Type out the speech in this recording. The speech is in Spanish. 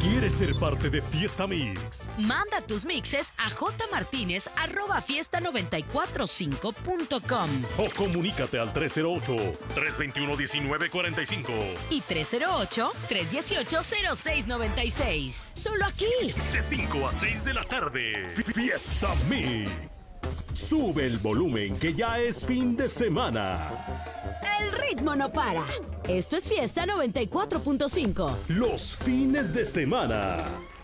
¿Quieres ser parte de Fiesta Mix? Manda tus mixes a jmartinez@fiesta945.com O comunícate al 308-321-1945 y 308-318-0696. Solo aquí. de 5 a 6 de la tarde. Fiesta Mix. Sube el volumen que ya es fin de semana. El ritmo no para. Esto es Fiesta 94.5. Los fines de semana.